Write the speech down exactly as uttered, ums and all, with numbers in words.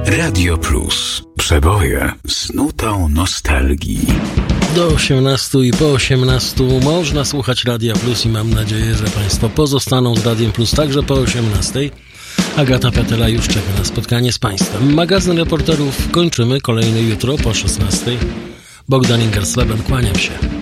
Radio Plus. Przeboje z nutą nostalgii. Do osiemnastu i po osiemnastu można słuchać Radia Plus i mam nadzieję, że Państwo pozostaną z Radiem Plus także po osiemnastej. Agata Petela już czeka na spotkanie z Państwem. Magazyn reporterów kończymy, kolejny jutro po szesnastej. Bogdan Ingersleben, kłaniam się.